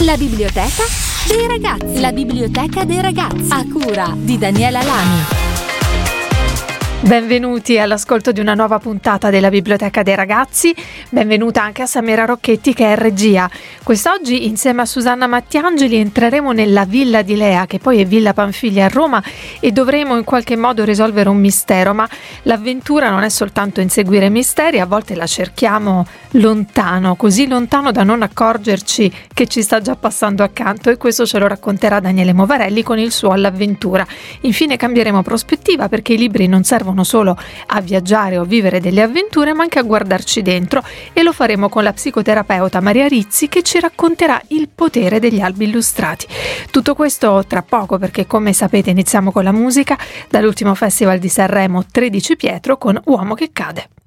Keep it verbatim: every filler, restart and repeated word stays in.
La biblioteca dei ragazzi. La biblioteca dei ragazzi. A cura di Daniela Lami. Benvenuti all'ascolto di una nuova puntata della Biblioteca dei Ragazzi. Benvenuta anche a Samira Rocchetti che è regia. Quest'oggi insieme a Susanna Mattiangeli entreremo nella Villa di Lea, che poi è Villa Panfiglia a Roma, e dovremo in qualche modo risolvere un mistero, ma l'avventura non è soltanto inseguire misteri, a volte la cerchiamo lontano, così lontano da non accorgerci che ci sta già passando accanto, e questo ce lo racconterà Daniele Movarelli con il suo All'avventura. Infine cambieremo prospettiva, perché i libri non servono non solo a viaggiare o vivere delle avventure, ma anche a guardarci dentro, e lo faremo con la psicoterapeuta Maria Rizzi, che ci racconterà il potere degli albi illustrati. Tutto questo tra poco, perché come sapete iniziamo con la musica dall'ultimo Festival di Sanremo tredici Pietro con Uomo che cade.